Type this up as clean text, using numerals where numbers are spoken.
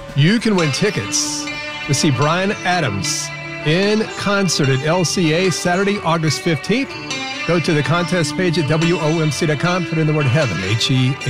You can win tickets to see Bryan Adams in concert at LCA Saturday, August 15th. Go to the contest page at WOMC.com. Put in the word heaven, H-E-A.